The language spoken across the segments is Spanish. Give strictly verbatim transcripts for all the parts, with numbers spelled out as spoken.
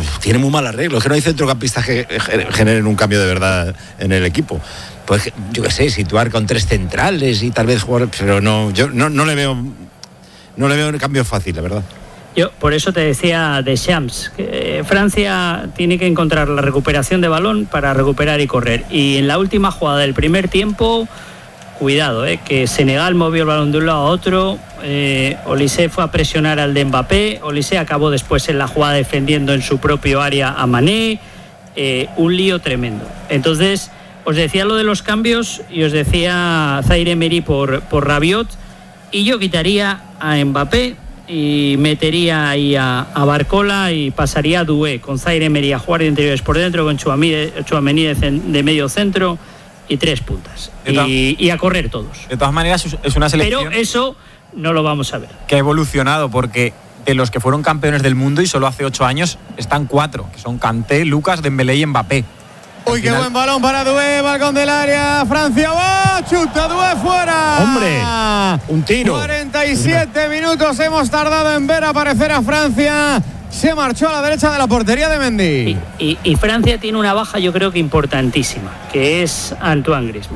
tiene muy mal arreglo, es que no hay centrocampistas que generen un cambio de verdad en el equipo. Pues yo qué sé, situar con tres centrales y tal vez jugar, pero no, yo no, no le veo no le veo un cambio fácil, la verdad. Yo por eso te decía de Shams, que Francia tiene que encontrar la recuperación de balón para recuperar y correr. Y en la última jugada del primer tiempo, cuidado, eh, que Senegal movió el balón de un lado a otro, eh, Olise fue a presionar al de Mbappé, Olise acabó después en la jugada defendiendo en su propio área a Mané, eh, un lío tremendo. Entonces, os decía lo de los cambios y os decía Zaire Emery por, por Rabiot, y yo quitaría a Mbappé y metería ahí a, a Barcola y pasaría a Doué con Zaire Emery a jugar de interiores por dentro, con Tchouaméni de, de medio centro y tres puntas y, y a correr todos. De todas maneras es una selección, pero eso no lo vamos a ver, que ha evolucionado, porque de los que fueron campeones del mundo y solo hace ocho años están cuatro, que son Kanté, Lucas, Dembélé y Mbappé. Uy, qué buen balón para Doué, balcón del área, Francia va, chuta Doué fuera. Hombre, un tiro. cuarenta y siete minutos hemos tardado en ver aparecer a Francia. Se marchó a la derecha de la portería de Mendy. Y, y, y Francia tiene una baja, yo creo que importantísima, que es Antoine Griezmann.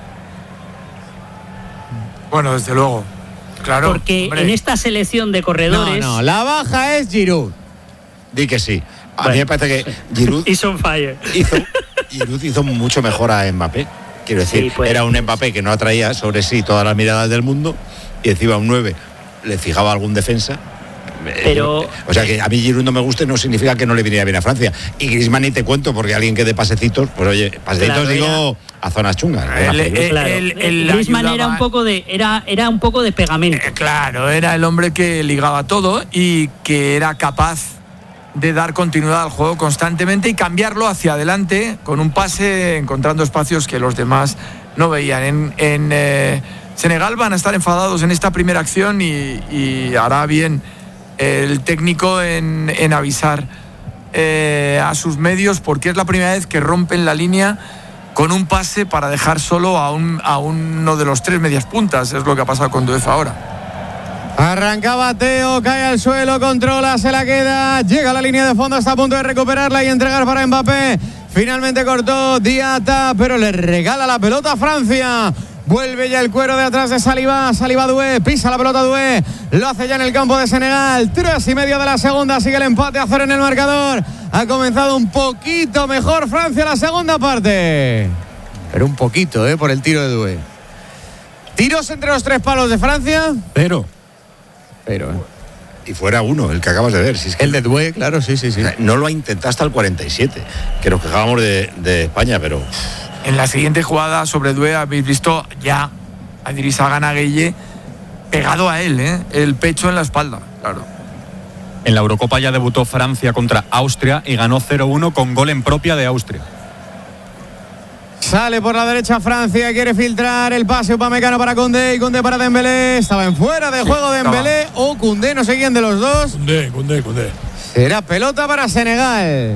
Bueno, desde luego, claro. Porque hombre. en esta selección de corredores... No, no, la baja es Giroud. Di que sí. A Bueno, mí me parece que Giroud Is on fire. hizo, Giroud hizo mucho mejor a Mbappé. Quiero decir, Sí, pues. era un Mbappé que no atraía sobre sí todas las miradas del mundo y encima un nueve le fijaba algún defensa. Pero, o sea, que a mí Giroud no me guste no significa que no le viniera bien a Francia. Y Griezmann ni te cuento, porque alguien que dé pasecitos, pues oye, pasecitos Claro, digo a zonas chungas. El- el- claro, el- el Griezmann ayudaba- era un poco de era era un poco de pegamento. Eh, claro, era el hombre que ligaba todo y que era capaz de dar continuidad al juego constantemente y cambiarlo hacia adelante con un pase, encontrando espacios que los demás no veían. En, en eh, Senegal van a estar enfadados en esta primera acción y, y hará bien el técnico en, en avisar eh, a sus medios, porque es la primera vez que rompen la línea con un pase para dejar solo a, un, a uno de los tres medias puntas. Es lo que ha pasado con Doué ahora. Arrancaba Teo, cae al suelo, controla, se la queda, llega a la línea de fondo, está a punto de recuperarla y entregar para Mbappé. Finalmente cortó Diata, pero le regala la pelota a Francia. Vuelve ya el cuero de atrás de Saliba, Saliba Doué, pisa la pelota Doué, lo hace ya en el campo de Senegal. Tres y medio de la segunda, sigue el empate a cero en el marcador. Ha comenzado un poquito mejor Francia la segunda parte. Pero un poquito, ¿eh? Por el tiro de Doué. Tiros entre los tres palos de Francia. Pero, Pero, ¿eh? y fuera uno, el que acabas de ver. Si es que El de Doué, claro, sí, sí, sí. o sea, no lo ha intentado hasta el cuarenta y siete, que nos quejábamos de, de España, pero... En la siguiente jugada sobre Doué habéis visto ya a Idrissa Gana Gueye pegado a él, ¿eh? El pecho en la espalda, claro. En la Eurocopa ya debutó Francia contra Austria y ganó cero uno con gol en propia de Austria. Sale por la derecha Francia, quiere filtrar el pase Upamecano para Koundé y Koundé para Dembélé. Estaba en fuera de Sí, juego Dembélé o Koundé, no sé quién de los dos. Koundé, Koundé, Koundé. Será pelota para Senegal.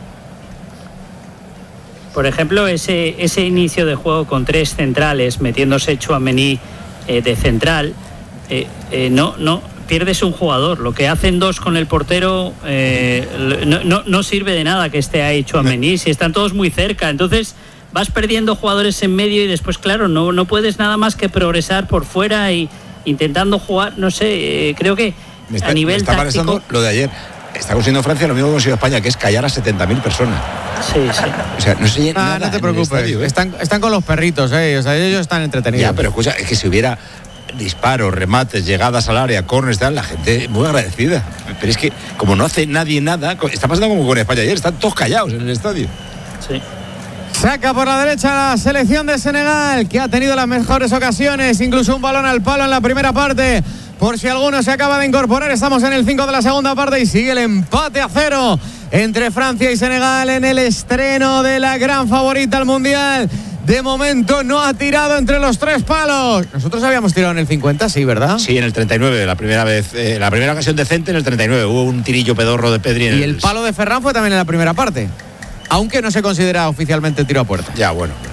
Por ejemplo, ese ese inicio de juego con tres centrales, metiéndose Tchouaméni eh, de central, eh, eh, no no pierdes un jugador. Lo que hacen dos con el portero eh, no, no, no sirve de nada que esté ahí Tchouaméni, si están todos muy cerca. Entonces vas perdiendo jugadores en medio y después, claro, no, no puedes nada más que progresar por fuera y intentando jugar, no sé, eh, creo que Me está, a nivel me está táctico... pareciendo lo de ayer. Está consiguiendo Francia lo mismo que consiguió España, que es callar a setenta mil personas. Sí, sí. O sea, no se Ah, no te preocupes, estadio, ¿eh? están, están con los perritos, ¿eh? O sea, ellos están entretenidos. Ya, pero escucha, es que si hubiera disparos, remates, llegadas al área, corners, tal, la gente muy agradecida. Pero es que, como no hace nadie nada, está pasando como con España ayer, están todos callados en el estadio. Sí. Saca por la derecha la selección de Senegal, que ha tenido las mejores ocasiones, incluso un balón al palo en la primera parte. Por si alguno se acaba de incorporar, estamos en el cinco de la segunda parte y sigue el empate a cero entre Francia y Senegal en el estreno de la gran favorita al Mundial. De momento no ha tirado entre los tres palos. Nosotros habíamos tirado en el cincuenta, sí, ¿verdad? Sí, en el treinta y nueve, la primera vez, eh, la primera ocasión decente en el treinta y nueve. Hubo un tirillo pedorro de Pedri en Y el palo de Ferran fue también en la primera parte, aunque no se considera oficialmente tiro a puerta. Ya, bueno.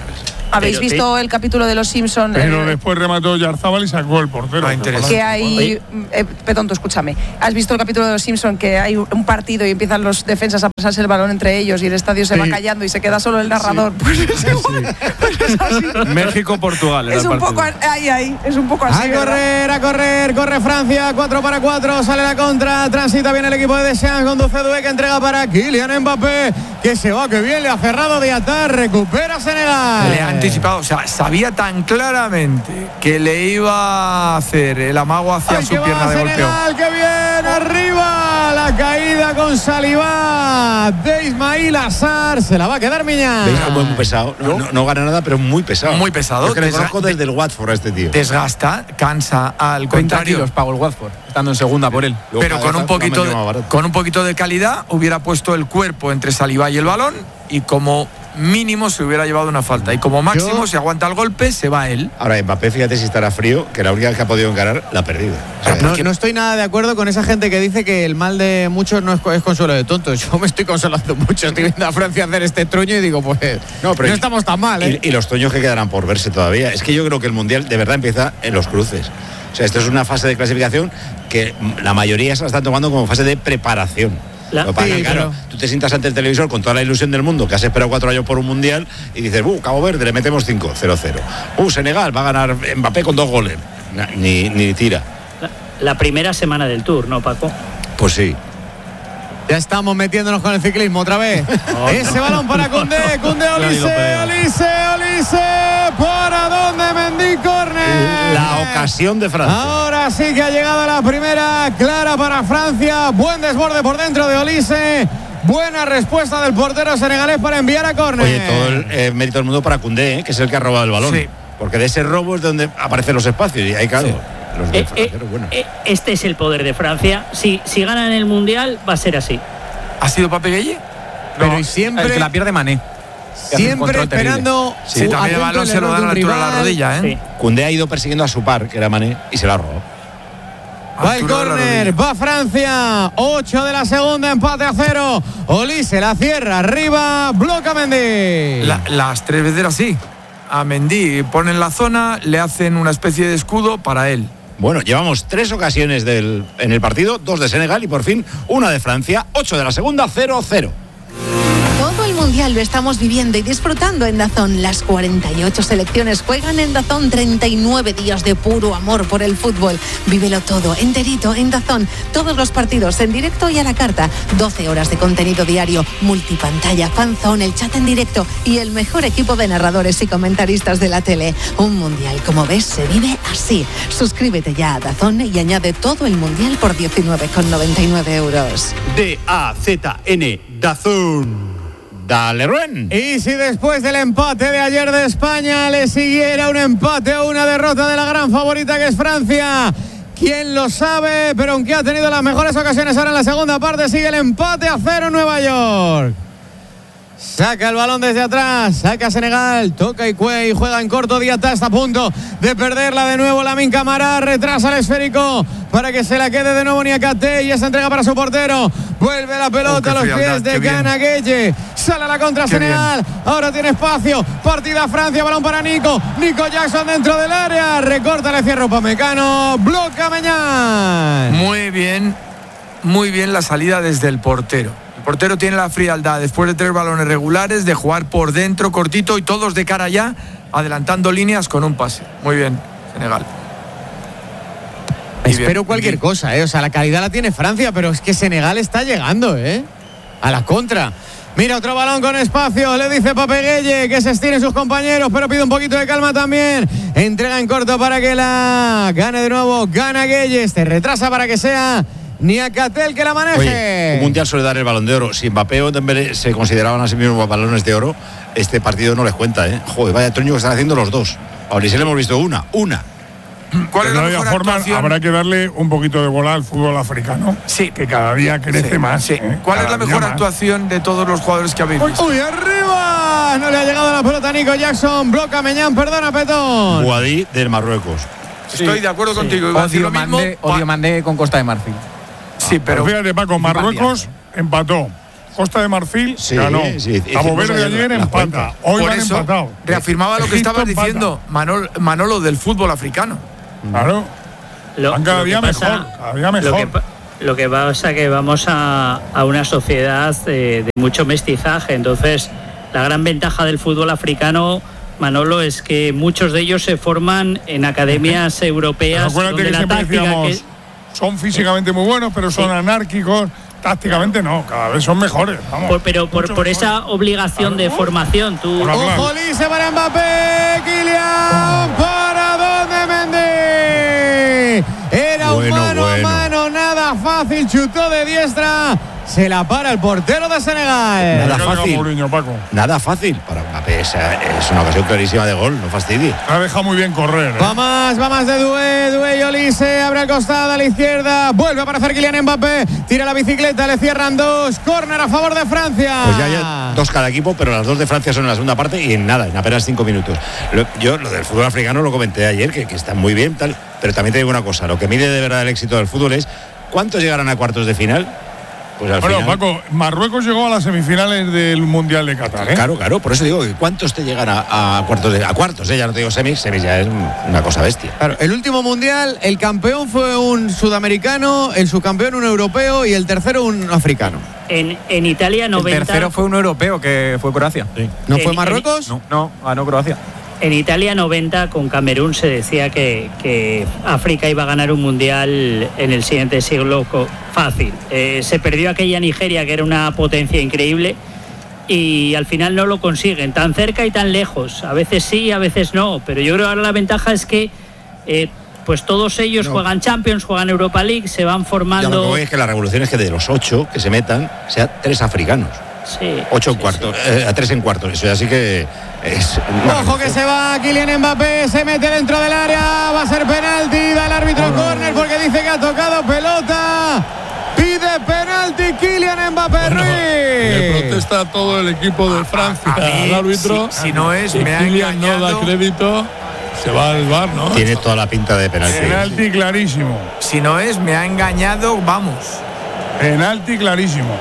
¿Habéis Pero visto el capítulo de Los Simpson? Pero el, después remató Yarzábal y sacó el portero. Ah, interesante. que hay, eh, Petonto, escúchame. ¿Has visto el capítulo de Los Simpson que hay un partido y empiezan los defensas a pasarse el balón entre ellos y el estadio se Sí. va callando y se queda solo el narrador? Pues es igual, pues es así. México-Portugal. era Es el un partido. poco ahí, ahí, es un poco así. A ¿verdad? correr, a correr, corre Francia, cuatro para cuatro, sale la contra, transita bien el equipo de Deschamps, conduce Doué, que entrega para Kylian Mbappé, que se va, que bien, le ha cerrado de atar, recupera Senegal. Le ha anticipado, o sea, sabía tan claramente que le iba a hacer el amago hacia Ay, su que pierna va de golpeo. Senegal, que bien, arriba, la caída con Saliba de Ismail Assar, se la va a quedar Miñán. ¿Veis cómo es muy pesado? No, no, no gana nada, pero es muy pesado. Muy pesado. Yo es que le Desga- conozco desde el Watford a este tío. Desgasta, cansa, al treinta contrario. kilos pagó el Watford, estando en segunda por él. Luego Pero cada con vez un, lo han poquito vendido más de, barato. con un poquito de calidad hubiera puesto el cuerpo entre Saliba y el balón y como mínimo se hubiera llevado una falta. Y como máximo, Yo- si aguanta el golpe, se va él. Ahora, Mbappé, fíjate si estará frío, que la única vez que ha podido encarar, la ha perdido. O sea, No, no estoy nada de acuerdo con esa gente que dice que el mal de muchos no es, es consuelo de tontos. Yo me estoy consolando mucho. Estoy viendo a Francia hacer este truño y digo, pues no, pero y- estamos tan mal, ¿eh? Y, y los toños que quedarán por verse todavía. Es que yo creo que el Mundial de verdad empieza en los cruces. O sea, esto es una fase de clasificación que la mayoría se la están tomando como fase de preparación. La- Lo que pasa es que, Sí, claro, pero- tú te sientas ante el televisor con toda la ilusión del mundo, que has esperado cuatro años por un Mundial, y dices, uh, Cabo Verde, le metemos cinco, cero cero. Uh, Senegal, va a ganar Mbappé con dos goles. Na- Ni, ni tira. La, la primera semana del Tour, ¿no, Paco? Pues sí. Ya estamos metiéndonos con el ciclismo otra vez. Ese balón para Koundé, Koundé, Olise, Olise, Olise. ¿Para dónde Mendy? Córner. La ocasión de Francia. Ahora sí que ha llegado la primera clara para Francia. Buen desborde por dentro de Olise. Buena respuesta del portero senegalés para enviar a córner. Oye, todo el eh, mérito del mundo para Koundé, ¿eh? Que es el que ha robado el balón. Sí. Porque de ese robo es donde aparecen los espacios. Y ahí, claro, los Eh, eh, delanteros, bueno. eh, este es el poder de Francia. Si, si ganan el Mundial, va a ser así. ¿Ha sido Pape Gueye? Pero y El siempre, que la pierde Mané. Que hace un siempre control terrible. esperando. Sí, uh, también el atento balón se lo error dan a la de un altura de la rival. rodilla, ¿eh? Sí. Koundé ha ido persiguiendo a su par, que era Mané, y se la ha robado. Va el Altura de la córner, rodilla. va Francia, ocho de la segunda, empate a cero. Olise la cierra, arriba, bloca Mendy. La- las tres veces así. A Mendy ponen la zona, le hacen una especie de escudo para él. Bueno, llevamos tres ocasiones del, en el partido, dos de Senegal y por fin una de Francia, ocho de la segunda, cero cero. Todo el Mundial lo estamos viviendo y disfrutando en DAZN. Las cuarenta y ocho selecciones juegan en DAZN. treinta y nueve días de puro amor por el fútbol. Vívelo todo, enterito, en DAZN. Todos los partidos en directo y a la carta. doce horas de contenido diario, multipantalla, fanzone, el chat en directo y el mejor equipo de narradores y comentaristas de la tele. Un Mundial, como ves, se vive así. Suscríbete ya a DAZN y añade todo el Mundial por diecinueve con noventa y nueve euros. D A Z N, DAZN. Dale, Ruen. Y si después del empate de ayer de España le siguiera un empate o una derrota de la gran favorita que es Francia, quién lo sabe, pero aunque ha tenido las mejores ocasiones ahora en la segunda parte, sigue el empate a cero en Nueva York. Saca el balón desde atrás, saca Senegal, toca Ikué y juega en corto. Diatá está a punto de perderla de nuevo. Lamine Camara retrasa el esférico para que se la quede de nuevo Niakate y esa entrega para su portero. Vuelve la pelota Oh, a los frialdad, pies de qué bien. Gana Gueye. Sale a la contra Qué Senegal. Ahora tiene espacio. Partida Francia, balón para Nico. Nico Jackson dentro del área. Recorta, le cierra Upamecano. Bloca Meñán. Muy bien, muy bien la salida desde el portero. El portero tiene la frialdad después de tres balones regulares de jugar por dentro cortito y todos de cara allá, adelantando líneas con un pase. Muy bien, Senegal. Y Espero bien, cualquier bien. cosa, ¿eh? O sea, la calidad la tiene Francia, pero es que Senegal está llegando, ¿eh? A la contra. Mira, otro balón con espacio. Le dice Pape Gueye que se estiren sus compañeros, pero pide un poquito de calma también. Entrega en corto para que la gane de nuevo. Gana Gueye. Se retrasa para que sea Niakate el que la maneje. Oye, un mundial suele dar el balón de oro. Si Mbappé o Dembélé se consideraban a sí mismos balones de oro, este partido no les cuenta, ¿eh? Joder, vaya truño que están haciendo los dos. A Olise le hemos visto una, una. ¿Cuál es De la todas mejor formas, actuación? habrá que darle un poquito de bola al fútbol africano, Sí. que cada día crece Sí, más. sí. ¿eh? ¿Cuál es Cada la día mejor más. actuación de todos los jugadores que habéis Uy, visto? uy, arriba. No le ha llegado la pelota a Nico Jackson. Bloca Meñán, perdona, Petón. Guadí del Marruecos. Estoy de acuerdo contigo. Iba a decir Odio lo mismo. Mandé, odio Mandé con Costa de Marfil. Sí, pero Pues fíjate, Paco, Marruecos empató. Costa de Marfil Sí, ganó. sí, Cabo hicimos Verde ayer ayer las empata. cuentas. Hoy Por van eso empatados. reafirmaba lo que Egipto estabas empata. diciendo, Manol- Manolo, del fútbol africano. Claro. Lo, Van cada lo que día pasa- mejor, cada día Lo que, mejor. pa- lo que pasa que vamos a, a una sociedad eh, de mucho mestizaje, entonces la gran ventaja del fútbol africano, Manolo, es que muchos de ellos se forman en academias Pero europeas acuérdate donde que la siempre táctica decíamos, que, son físicamente muy buenos, pero son Sí. anárquicos. Tácticamente no, cada vez son mejores. Vamos, por- pero por, mucho por mejores. esa obligación de formación, tú Por hablar. Ojo, Lise para Mbappé. Kylian para dónde Mendy. Era un Bueno, mano bueno. a mano, nada fácil. Chutó de diestra. Se la para el portero de Senegal. Nada Carga fácil. Mourinho, Paco. Nada fácil para Mbappé. Esa es una ocasión clarísima de gol, no fastidie. La deja muy bien correr. ¿eh? Va más, va más de Doué, Doué y Olise, abre al costado a la izquierda, vuelve a aparecer Kylian Mbappé, tira la bicicleta, le cierran dos, córner a favor de Francia. Pues ya hay dos cada equipo, pero las dos de Francia son en la segunda parte y en nada, en apenas cinco minutos. Lo- yo lo del fútbol africano lo comenté ayer, que, que está muy bien, tal, pero también te digo una cosa, lo que mide de verdad el éxito del fútbol es ¿cuántos llegarán a cuartos de final? Pues al Bueno, final. Paco, Marruecos llegó a las semifinales del Mundial de Qatar. ¿eh? Claro, claro, por eso digo que ¿cuántos te llegan a, a cuartos de a cuartos? Eh? Ya no te digo semis, semis ya es una cosa bestia. Claro, el último mundial, el campeón fue un sudamericano, el subcampeón un europeo y el tercero un africano. en, en Italia noventa. El tercero fue un europeo, que fue Croacia. ¿No En- fue en- Marruecos? No, no, ganó Croacia. En Italia noventa con Camerún se decía que, que África iba a ganar un mundial en el siguiente siglo co- fácil. Eh, se perdió aquella Nigeria que era una potencia increíble y al final no lo consiguen, tan cerca y tan lejos. A veces sí, a veces no, pero yo creo que ahora la ventaja es que eh, pues todos ellos No. juegan Champions, juegan Europa League, se van Ya lo que formando. voy es que la revolución es que de los ocho que se metan, sea tres africanos. Sí, Ocho en sí, cuartos, eh, a tres en cuartos. Eso ya sí que es. una Ojo que revolución. se va Kylian Mbappé, se mete dentro del área, va a ser penalti, da el árbitro córner porque dice que ha tocado pelota. Pide penalti Kylian Mbappé. Le Ruiz. protesta todo el equipo de Francia a mí, al árbitro. si- si no es, y me ha Kylian no da engañado. crédito, se va al bar, ¿no? Tiene toda la pinta de penalti. Penalti clarísimo. Si no es, me ha engañado, vamos. Penalti clarísimo.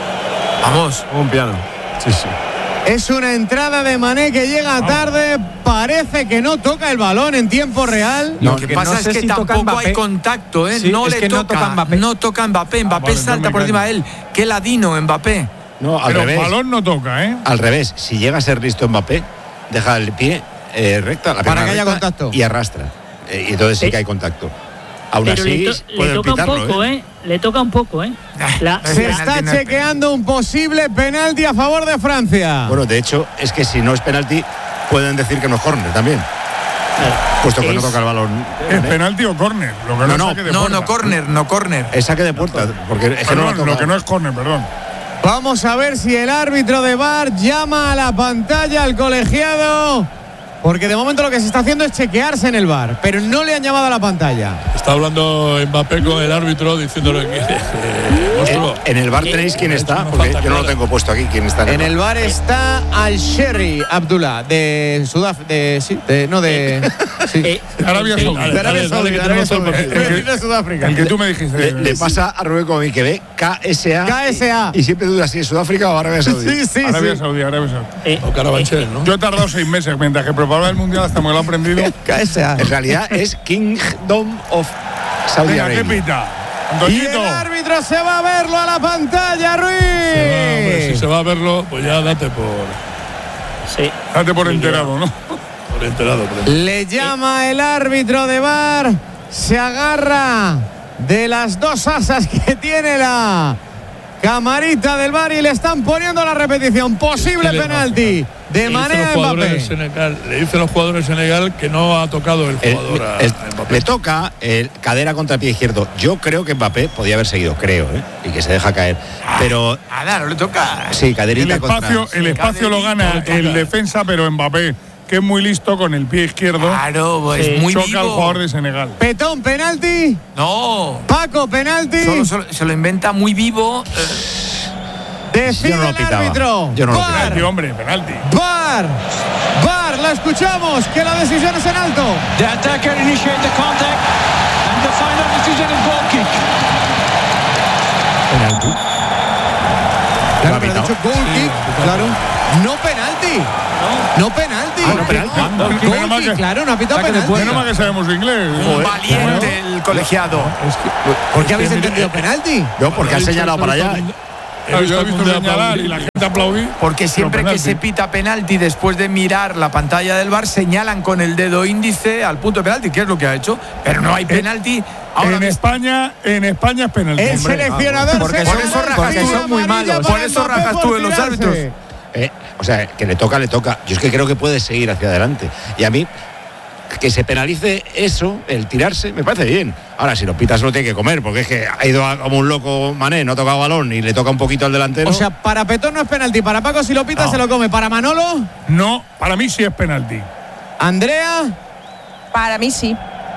Vamos. Un piano. Sí, sí. Es una entrada de Mané que llega tarde, parece que no toca el balón en tiempo real. Lo No, que que pasa no es sé que si toca tampoco Mbappé. hay contacto, ¿eh? Sí, no es le que no toca, toca Mbappé. no toca Mbappé. Mbappé vale, salta entonces por me encima de él. Qué ladino Mbappé. No, al Pero el revés. balón no toca, ¿eh? Al revés. Si llega a ser listo Mbappé, deja el pie eh, recta, la Para pierna que haya recta contacto. y arrastra. Eh, y entonces sí Eh, que hay contacto. Aún Pero así, le, to- le pueden toca un pitarlo, poco, ¿eh? ¿eh? Le toca un poco, ¿eh? La- Es Se penalti, está no es chequeando un posible penalti a favor de Francia. Bueno, de hecho, es que si no es penalti, pueden decir que no es córner también. Puesto que no Es- toca el balón. ¿Es penalti o córner? Lo que no, No, es no, saque de No, puerta. no, córner, no córner. Es saque de puerta, porque es que no lo ha Perdón, lo tocado. que no es córner, perdón. Vamos a ver si el árbitro de V A R llama a la pantalla al colegiado. Porque de momento lo que se está haciendo es chequearse en el V A R, pero no le han llamado a la pantalla. Está hablando Mbappé con el árbitro diciéndole que. eh, monstruo. En el bar tenéis quién está, No porque falta yo no lo clara. tengo puesto aquí. ¿Quién está En el V A R está Al-Sherry Abdullah, de Sudáfrica. De, sí, de, no de. Sí. eh, Arabia eh, Saudí. Dale, de Arabia dale, Saudí, dale, que de Arabia tenemos todo el Saudí. partido. El que- De Sudáfrica. El que tú me dijiste. Le, le pasa a Rubén a mí que ve K S A. K S A. Y, y siempre duda si es Sudáfrica o Arabia Saudí. Sí, sí, Arabia sí. Saudí, Arabia Saudí. eh, O Carabanchel, ¿no? Yo he tardado seis meses mientras que preparaba el mundial hasta me lo he aprendido. K S A. En realidad es Kingdom of Saudi Venga, ¿qué Arabia. pita? Y Antoñito. el árbitro se va a verlo a la pantalla, Se va, hombre, si Ruiz. se va a verlo, pues ya date por, sí. Date por enterado, ¿no? por enterado. Por enterado. Le llama el árbitro de V A R, se agarra de las dos asas que tiene la camarita del V A R y le están poniendo la repetición. Posible Y le- penalti de Le dicen Mané los a jugadores de Mbappé. Senegal, le dicen los jugadores de Senegal que no ha tocado el El- jugador a, el- a Mbappé. le toca el cadera contra el pie izquierdo. Yo creo que Mbappé podía haber seguido, creo, ¿eh? Y que se deja caer. Pero Nada, no le toca. sí, El caderita espacio, contra. el espacio lo gana el defensa, pero Mbappé, que es muy listo con el pie izquierdo, Claro, pues Sí. muy choca vivo. al jugador de Senegal. Petón, penalti. No. Paco, penalti. Solo, solo- se lo inventa muy vivo. Decide Yo no lo el pitaba. árbitro. Yo no lo V A R, Penalti, hombre, penalti. V A R. V A R, la escuchamos, que la decisión es en alto. The attacker initiate the contact and the final decision is goal kick. Penalti. Claro, pero ha dicho goal kick, claro. No penalti. No, no penalti. Ah, no penalti. No, Menos goal mal kick, que- claro, no ha pitado penalti. Menos mal que sabemos inglés. Un valiente el colegiado. ¿Por qué habéis entendido penalti? No, porque ha señalado para allá. Claro, yo he visto señalar y la gente aplaudir. Porque siempre pero que se penalti. pita penalti después de mirar la pantalla del V A R señalan con el dedo índice al punto de penalti, que es lo que ha hecho, pero no hay penalti. Ahora En España, en España es penalti. El hombre. seleccionador Porque se son- come porque partida son muy amarilla malos. para Por eso Mbappé rajas por tú en los tirarse. árbitros. Eh, o sea, que le toca, le toca. Yo es que creo que puede seguir hacia adelante. Y a mí, que se penalice eso, el tirarse, me parece bien. Ahora, si lo pitas, lo tiene que comer, porque es que ha ido a- como un loco Mané, no ha tocado balón y le toca un poquito al delantero. O sea, para Petón no es penalti, para Paco si lo pita No. se lo come. Para Manolo, No, para mí sí es penalti. Andrea, Para mí sí.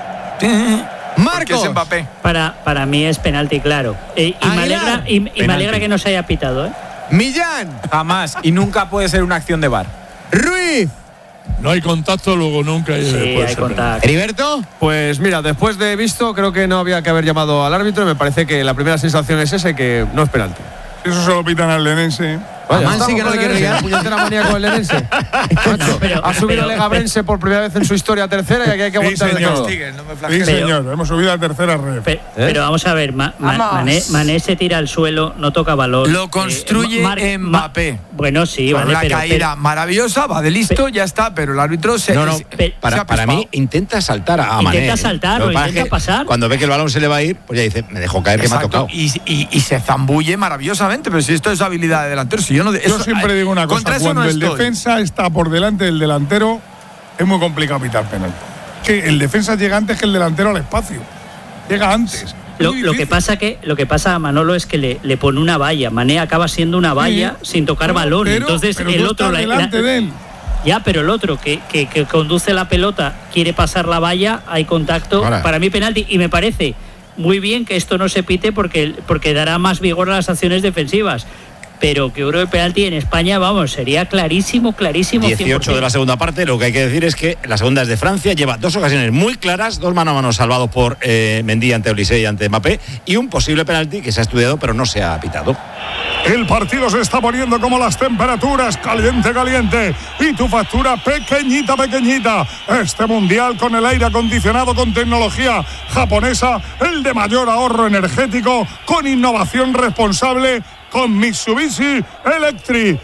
Porque es Marcos. Mbappé. Para, para mí es penalti, claro. Eh, y, me Aguilar. alegra, y, y me alegra que no se haya pitado, ¿eh? Millán, Jamás. Y nunca puede ser una acción de V A R. Ruiz, No hay contacto, luego nunca hay. Sí, puede hay ser contacto. Heriberto. Pues mira, después de visto, creo que no había que haber llamado al árbitro. Me parece que la primera sensación es esa y que no es penalti. Eso se lo pitan al lenense. Vaya, Mansi, estamos que no con le quiere el liar. Lenense, puñetera manía con el Lenense. Macho, pero- ha subido pero- Legabrense por primera vez en su historia a tercera y aquí hay que Sí, aguantar de señor. todo. Sí, señor. Hemos subido a tercera red. Pe- Pero, vamos a ver, Ma- Ma- Vamos. Mané, Mané se tira al suelo, no toca balón. Lo construye Eh, Mar- Mbappé. Ma- bueno, sí, Con vale, una pero, caída pero- maravillosa, va de listo, ya está, pero el árbitro se. No, no, se- pe- se para, ha para pispado. mí intenta saltar a Intenta Mané. saltar, Lo o que pasa intenta es que pasar. Cuando ve que el balón se le va a ir, pues ya dice, me dejó caer que me ha Exacto, tocado. y, y- y se zambulle maravillosamente, pero si esto es habilidad de delantero, si yo no. Yo eso- siempre digo una contra cosa, eso cuando no el estoy. defensa está por delante del delantero, es muy complicado pitar penalti. Que el defensa llega antes que el delantero al espacio. Llega antes. Lo, Muy lo que difícil. pasa que lo que pasa a Manolo es que le, le pone una valla. Mané acaba siendo una valla Sí. sin tocar No, balón. pero- Entonces pero el tú otro estás la- delante la- de él. ya, pero el otro que, que, que conduce la pelota quiere pasar la valla, hay contacto. Ahora. Para mí penalti y me parece muy bien que esto no se pite porque porque dará más vigor a las acciones defensivas. Pero que yo creo que el penalti en España, vamos, sería clarísimo, clarísimo. cien por dieciocho ciento. de la segunda parte. Lo que hay que decir es que la segunda es de Francia. Lleva dos ocasiones muy claras, dos mano a mano salvados por eh, Mendy ante Olise y ante Mbappé, y un posible penalti que se ha estudiado pero no se ha pitado. El partido se está poniendo como las temperaturas, caliente, caliente. Y tu factura pequeñita, pequeñita. Este mundial con el aire acondicionado con tecnología japonesa, el de mayor ahorro energético, con innovación responsable, con Mitsubishi Electric.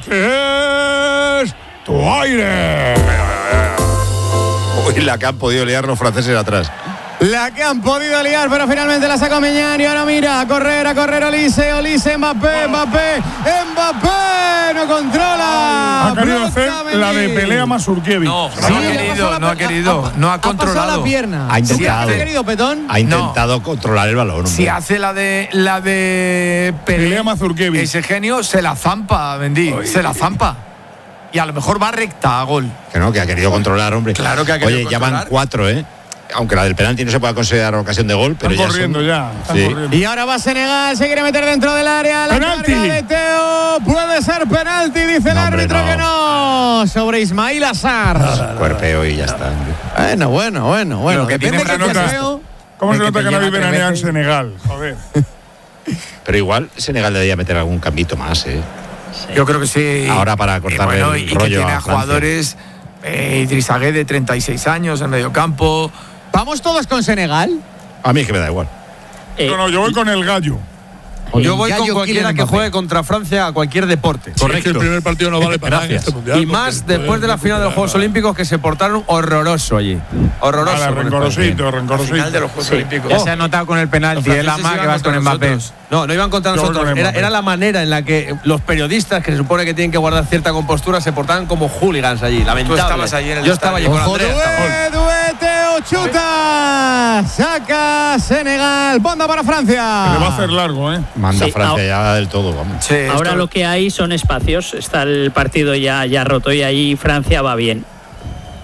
Porque es tu aire. Uy, la que han podido liar los franceses atrás. La que han podido liar, pero finalmente la sacó Millán y ahora mira, a correr, a correr Olise, Olise, Mbappé, Mbappé, Mbappé, no controla. Ha querido hacer Brota la de Mendy. pelea Mazurkiewicz. No, Sí, no ha le ha querido, pasado la no ha per- querido, no ha pasado controlado. la pierna. Ha intentado. ¿Sí ha querido, Petón? Ha intentado controlar el balón. Si hombre. hace la de la de Pelé, Pelea Mazurkiewicz. ese genio se la zampa, Mendy, se la zampa. Y a lo mejor va recta a gol. Que no, que ha querido controlar, hombre. Claro que ha querido Oye, ya van controlar. cuatro, ¿eh? Aunque la del penalti no se puede considerar ocasión de gol, pero Están ya corriendo son- ya. Están Sí. corriendo. Y ahora va Senegal, se quiere meter dentro del área. La ¡Penalti! carga de Teo puede ser penalti, dice el No, hombre, árbitro no. que no. Sobre Ismail Azar. Cuerpeo y ya está. hombre. Bueno, bueno, bueno, bueno. Lo que Depende tiene que una sea nota. feo. ¿Cómo El se que nota te que no llega vive tres Nanea en veces. Senegal? Joder. Pero igual Senegal debería meter algún cambito más, ¿eh? Yo creo que sí. Ahora para Y cortarle bueno, el y que rollo tiene a a Francia. jugadores eh, Idris Agué de treinta y seis años en medio campo. ¿Vamos todos con Senegal? A mí es que me da igual. Eh, No, no, yo voy con el gallo. Yo voy Gallo con cualquiera Kylian que Mbappé. juegue contra Francia a cualquier deporte. Sí, es que el primer partido no vale para nada en este mundial. Y más porque después de la pueden final de los Juegos recuperar. Olímpicos que se portaron horroroso allí. Horroroso. Vale, con rencorosito, España. rencorosito. Final de los Juegos Olímpicos. Ya se ha notado con el penalti, Los es la franceses más que iban vas con contra Mbappé. nosotros. No, no iban contra Yo voy nosotros. con Era, Mbappé. era la manera en la que los periodistas, que se supone que tienen que guardar cierta compostura, se portaban como hooligans allí. Lamentable. estabas allí en el Yo estaba allí estadio. con Ojo, Andrea. estaba. Due, Dueteo, chuta. Saca Senegal. Banda para Francia. Le va a hacer largo, ¿eh? Manda Sí, Francia ah. ya del todo, vamos. Sí, Ahora esto- lo que hay son espacios. Está el partido ya, ya roto y ahí Francia va bien.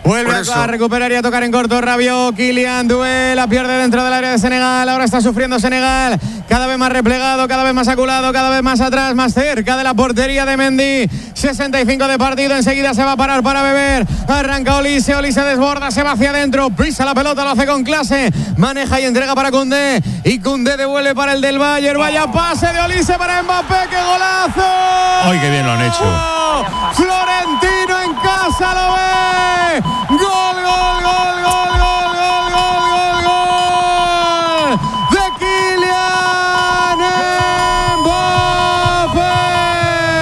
Vuelve a recuperar y a tocar en corto. Rabiot, Kylian, Doué, la pierde dentro del área de Senegal. Ahora está sufriendo Senegal. Cada vez más replegado, cada vez más aculado, cada vez más atrás, más cerca de la portería de Mendy. sesenta y cinco de partido. Enseguida se va a parar para beber. Arranca Olise, Olise desborda, se va hacia adentro. Pisa la pelota, lo hace con clase. Maneja y entrega para Koundé. Y Koundé devuelve para el del Bayern. Vaya pase de Olise para Mbappé. ¡Qué golazo! ¡Ay, qué bien lo han hecho! Florentino